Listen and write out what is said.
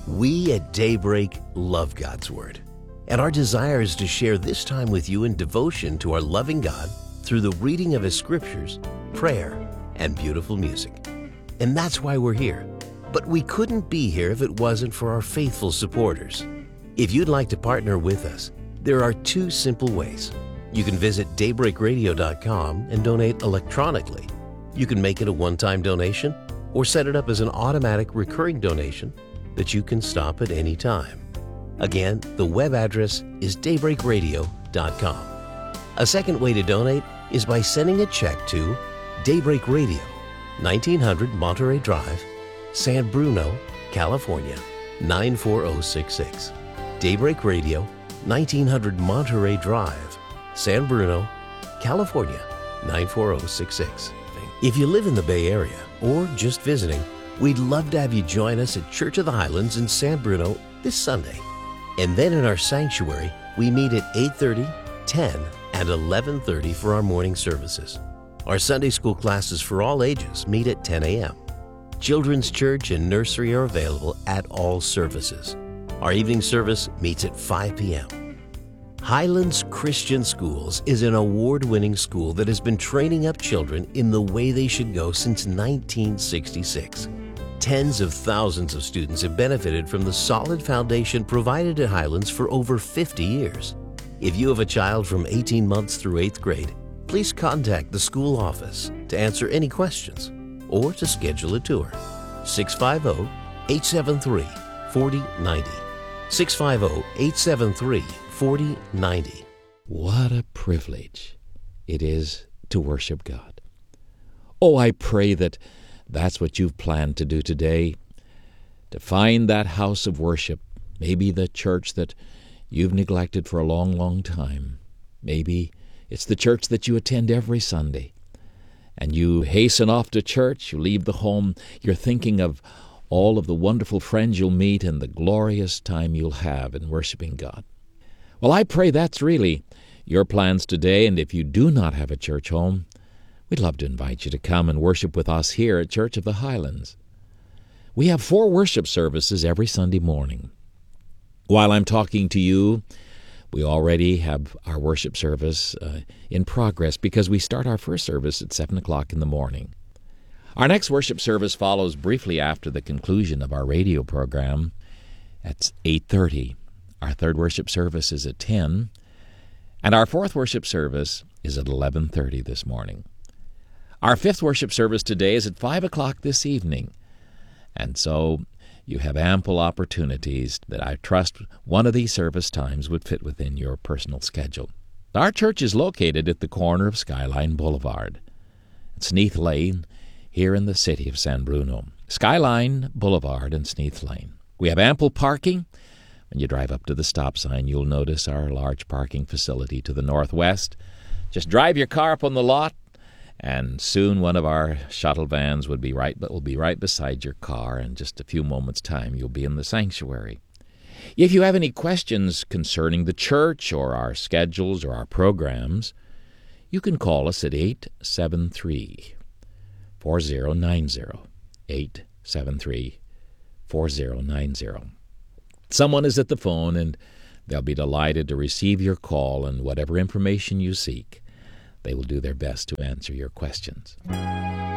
We at Daybreak love God's Word, and our desire is to share this time with you in devotion to our loving God through the reading of His Scriptures, prayer, and beautiful music. And that's why we're here. But we couldn't be here if it wasn't for our faithful supporters. If you'd like to partner with us, there are two simple ways. You can visit daybreakradio.com and donate electronically. You can make it a one-time donation or set it up as an automatic recurring donation that you can stop at any time. Again, the web address is daybreakradio.com. A second way to donate is by sending a check to Daybreak Radio, 1900 Monterey Drive, San Bruno, California, 94066. Daybreak Radio, 1900 Monterey Drive, San Bruno, California, 94066. If you live in the Bay Area or just visiting, we'd love to have you join us at Church of the Highlands in San Bruno this Sunday. And then in our sanctuary, we meet at 8:30, 10, and 11:30 for our morning services. Our Sunday school classes for all ages meet at 10 a.m. Children's church and nursery are available at all services. Our evening service meets at 5 p.m. Highlands Christian Schools is an award-winning school that has been training up children in the way they should go since 1966. Tens of thousands of students have benefited from the solid foundation provided at Highlands for over 50 years. If you have a child from 18 months through 8th grade, please contact the school office to answer any questions or to schedule a tour. 650-873-4090. 650-873-4090. What a privilege it is to worship God. Oh, I pray that that's what you've planned to do today, to find that house of worship, maybe the church that you've neglected for a long, long time. Maybe it's the church that you attend every Sunday, and you hasten off to church, you leave the home, you're thinking of all of the wonderful friends you'll meet and the glorious time you'll have in worshiping God. Well, I pray that's really your plans today, and if you do not have a church home, we'd love to invite you to come and worship with us here at Church of the Highlands. We have 4 worship services every Sunday morning. While I'm talking to you, we already have our worship service in progress because we start our first service at 7 o'clock in the morning. Our next worship service follows briefly after the conclusion of our radio program at 8:30. Our third worship service is at 10, and our fourth worship service is at 11:30 this morning. Our fifth worship service today is at 5 o'clock this evening, and so you have ample opportunities that I trust one of these service times would fit within your personal schedule. Our church is located at the corner of Skyline Boulevard. It's Sneath Lane, here in the city of San Bruno. Skyline Boulevard and Sneath Lane. We have ample parking. When you drive up to the stop sign, you'll notice our large parking facility to the northwest. Just drive your car up on the lot, and soon one of our shuttle vans will be right beside your car. In just a few moments' time, you'll be in the sanctuary. If you have any questions concerning the church or our schedules or our programs, you can call us at 873-4090, 873-4090. Someone is at the phone, and they'll be delighted to receive your call and whatever information you seek. They will do their best to answer your questions.